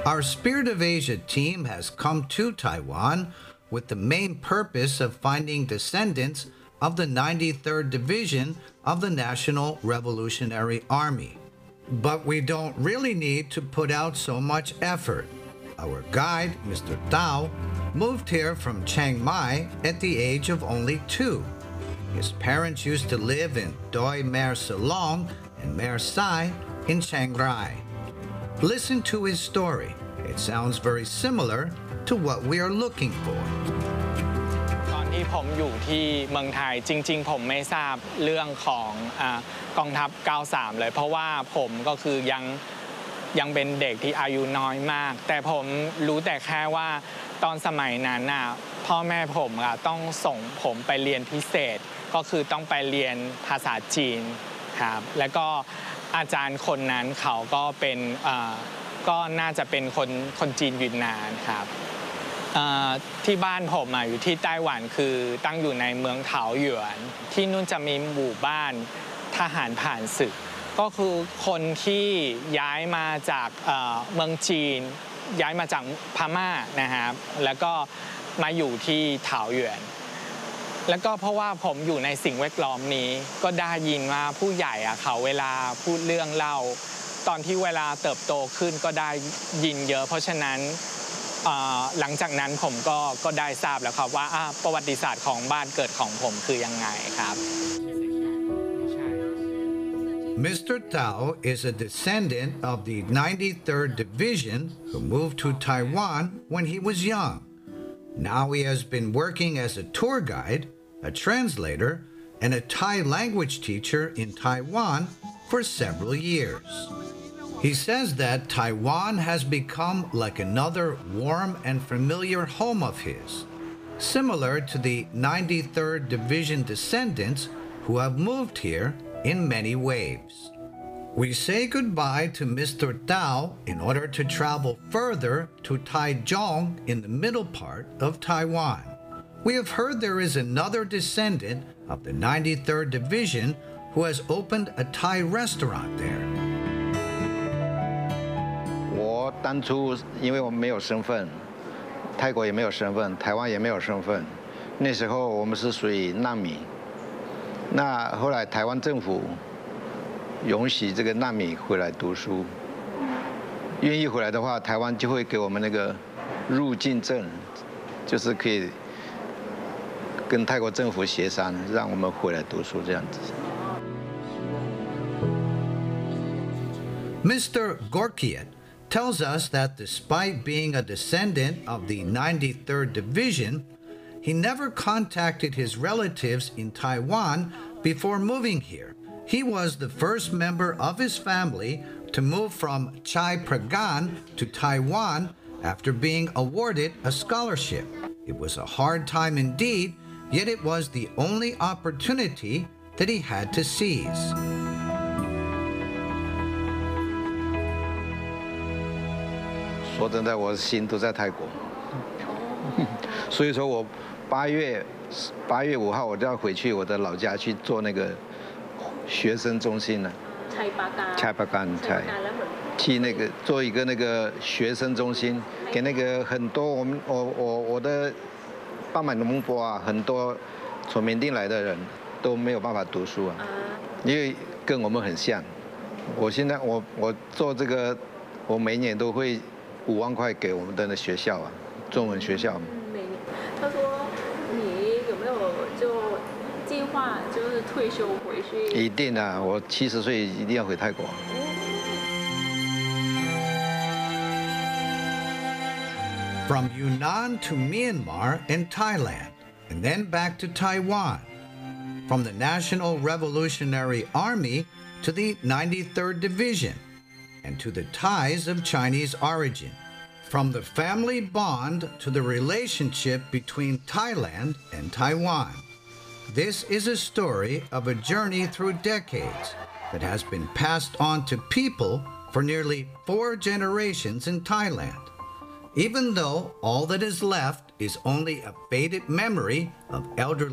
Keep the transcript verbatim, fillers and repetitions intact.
Our Spirit of Asia team has come to Taiwan with the main purpose of finding descendants of the ninety-third Division of the National Revolutionary Army. But we don't really need to put out so much effort. Our guide, Mister Tao, moved here from Chiang Mai at the age of only two. His parents used to live in Doi Mer Salong and Mer Sai in Chiang Rai. Listen to his story. It sounds very similar to what we are looking for. ตอนที่ผมอยู่ที่เมืองไทยจริงๆผมไม่ทราบเรื่องของอ่ากองทัพเก้าสามเลยเพราะว่าผมก็คือยังยังเป็นเด็กที่อายุน้อยมากแต่ผมรู้แต่แค่ว่าตอนสมัยนั้นน่ะพ่อแม่ผมอ่ะต้องส่งผมไปเรียนพิเศษก็คือต้องไปเรียนภาษาจีนครับแล้วก็อาจารย์คนนั้นเขาก็เป็นอ่าก็น่าจะเป็นคนคนจีนยูนนานครับที่บ้านผมอยู่ที่ไต้หวันคือตั้งอยู่ในเมืองเถาหยวนที่นู่นจะมีหมู่บ้านทหารผ่านศึกก็คือคนที่ย้ายมาจากเมืองจีนย้ายมาจากพม่านะครับแล้วก็มาอยู่ที่เถาหยวนแล้วก็เพราะว่าผมอยู่ในสิ่งแวดล้อมนี้ก็ได้ยินว่าผู้ใหญ่อะเขาเวลาพูดเรื่องเล่าตอนที่เวลาเติบโตขึ้นก็ได้ยินเยอะเพราะฉะนั้นหลังจากนั้นผมก็ก็ได้ทราบแล้วครับว่าประวัติศาสตร์ของบ้านเกิดของผมคือยังไงครับ Mister Tao is a descendant of the ninety-third Division who moved to Taiwan when he was young. Now he has been working as a tour guide, a translator, and a Thai language teacher in Taiwan for several years. He says that Taiwan has become like another warm and familiar home of his, similar to the ninety-third Division descendants who have moved here in many waves. We say goodbye to Mister Tao in order to travel further to Taichung in the middle part of Taiwan. We have heard there is another descendant of the ninety-third Division who has opened a Thai restaurant there. 我当初因为我们没有身份，泰国也没有身份，台湾也没有身份，那时候我们是属于难民。那后来台湾政府允许这个难民回来读书，愿意回来的话，台湾就会给我们那个入境证，就是可以跟泰国政府协商，让我们回来读书这样子。 Mister Gorkiet tells us that despite being a descendant of the ninety-third Division, he never contacted his relatives in Taiwan before moving here. He was the first member of his family to move from Chai Pragan to Taiwan after being awarded a scholarship. It was a hard time indeed, yet it was the only opportunity that he had to seize. 说真的，我心都在泰国，所以说我八月八月五号我就要回去我的老家去做那个学生中心了。ชัยปราการชัยปราการใช่去那个做一个那个学生中心，给那个很多我们我我我的爸爸农伯啊，很多从缅甸来的人都没有办法读书啊，因为跟我们很像。我现在我我做这个，我每年都会五万块给我们的学校啊，中文学校。 每年，他说你有没有就计划就是退休回去？ 一定啊，我七十岁一定要回泰国。 From Yunnan to Myanmar and Thailand, and then back to Taiwan. From the National Revolutionary Army to the ninety-third Division, and to the ties of Chinese origin. From the family bond to the relationship between Thailand and Taiwan. This is a story of a journey through decades that has been passed on to people for nearly four generations in Thailand, even though all that is left is only a faded memory of elderly